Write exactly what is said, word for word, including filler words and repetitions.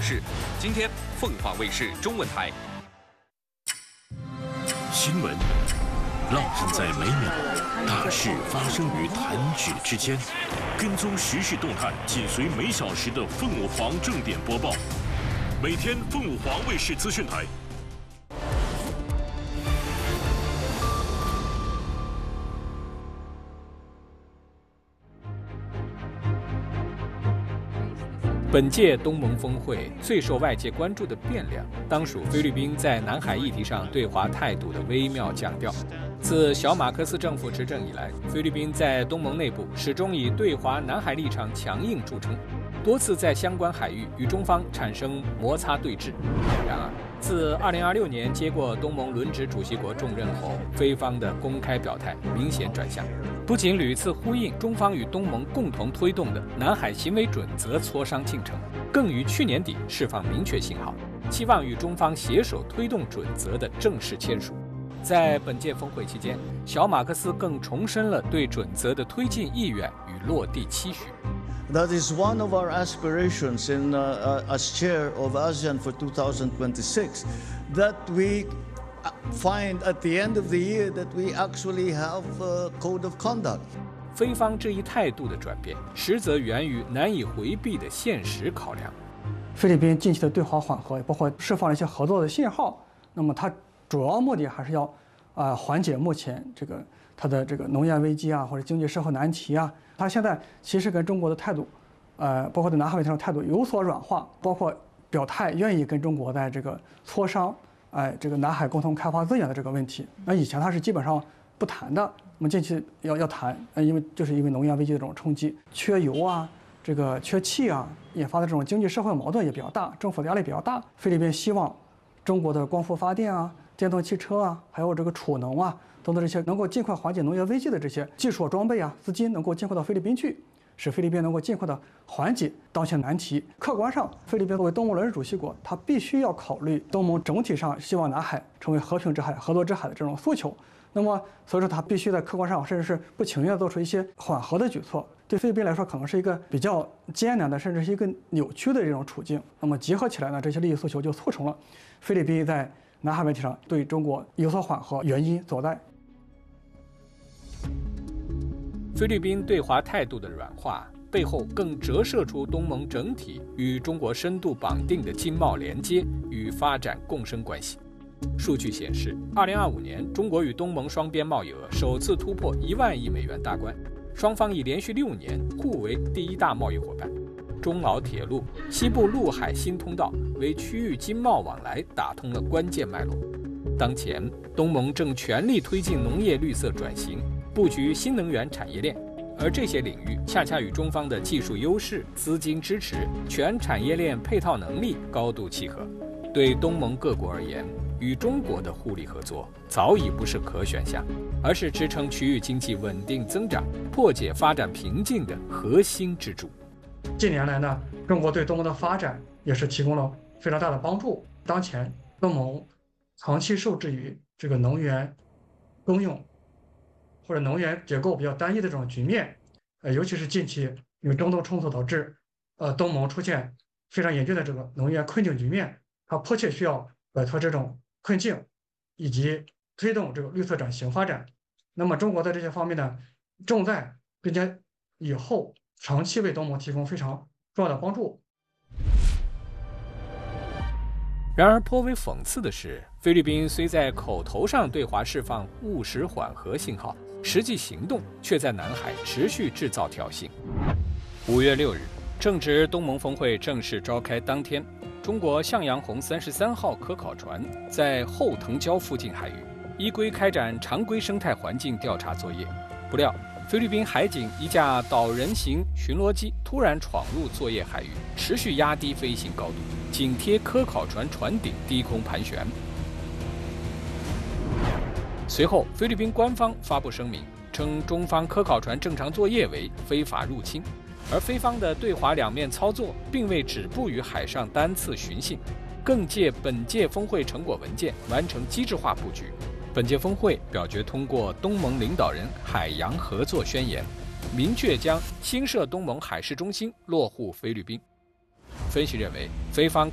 事。今天，凤凰卫视中文台。 新闻浪漫在每秒，大事发生于弹指之间。跟踪时事动态，紧随每小时的凤凰正点播报。每天凤凰卫视资讯台。 本届东盟峰会最受外界关注的变量，当属菲律宾在南海议题上对华态度的微妙降调。自小马克思政府执政以来，菲律宾在东盟内部始终以对华南海立场强硬著称，多次在相关海域与中方产生摩擦对峙。然而，自二零二六年接过东盟轮值主席国重任后，菲方的公开表态明显转向。不仅屡次呼应中方与东盟共同推动的南海行为准则磋商进程，更于去年底释放明确信号，期望与中方携手推动准则的正式签署。在本届峰会期间，小马克思更重申了对准则的推进意愿与落地期许。 That is one of our aspirations in, uh, uh, as chair of ASEAN for two thousand twenty-six, that we find at the end of the year that we actually have a code of conduct. 菲方这一态度的转变，实则源于难以回避的现实考量。 菲律宾近期的对华缓和，包括释放了一些合作的信号，那么它主要目的还是要啊、呃、缓解目前这个它的这个能源危机啊，或者经济社会难题啊。它现在其实跟中国的态度，呃，包括在南海问题上态度有所软化，包括表态愿意跟中国在这个磋商。哎，这个南海共同开发资源的这个问题，那以前它是基本上不谈的，那么近期要要谈，呃，因为就是因为能源危机的这种冲击，缺油啊，这个缺气啊，引发的这种经济社会矛盾也比较大，政府的压力比较大。菲律宾希望中国的光伏发电啊、电动汽车啊，还有这个储能啊等等这些能够尽快缓解能源危机的这些技术装备啊、资金能够尽快到菲律宾去。使菲律宾能够尽快的缓解当前难题。客观上，菲律宾作为东盟轮值主席国，它必须要考虑东盟整体上希望南海成为和平之海、合作之海的这种诉求。那么，所以说它必须在客观上，甚至是不情愿地做出一些缓和的举措。对菲律宾来说，可能是一个比较艰难的，甚至是一个扭曲的这种处境。那么结合起来呢，这些利益诉求就促成了菲律宾在南海问题上对中国有所缓和原因所在。 菲律宾对华态度的软化，背后更折射出东盟整体与中国深度绑定的经贸连接与发展共生关系。数据显示，二零二五年中国与东盟双边贸易额首次突破一万亿美元大关，双方已连续六年互为第一大贸易伙伴。中老铁路、西部陆海新通道为区域经贸往来打通了关键脉络。当前，东盟正全力推进农业绿色转型，布局新能源产业链，而这些领域恰恰与中方的技术优势、资金支持、全产业链配套能力高度契合。对东盟各国而言，与中国的互利合作早已不是可选项，而是支撑区域经济稳定增长、破解发展瓶颈的核心支柱。 近年来呢，中国对东盟的发展也是提供了非常大的帮助。当前东盟长期受制于这个能源供应或者能源结构比较单一的这种局面，呃，尤其是近期因为中东冲突导致，呃，东盟出现非常严峻的这个能源困境局面，它迫切需要摆脱这种困境，以及推动这个绿色转型发展。那么中国在这些方面呢，正在并且以后长期为东盟提供非常重要的帮助。 然而，颇为讽刺的是，菲律宾虽在口头上对华释放务实缓和信号，实际行动却在南海持续制造挑衅。五月六日，正值东盟峰会正式召开当天，中国向阳红三十三号科考船在后藤礁附近海域依规开展常规生态环境调查作业，不料菲律宾海警一架导人型巡逻机突然闯入作业海域，持续压低飞行高度，紧贴科考船船顶低空盘旋。随后，菲律宾官方发布声明，称中方科考船正常作业为非法入侵，而菲方的对华两面操作并未止步于海上单次巡幸，更借本届峰会成果文件完成机制化布局。本届峰会表决通过东盟领导人海洋合作宣言，明确将新设东盟海事中心落户菲律宾。分析认为，菲方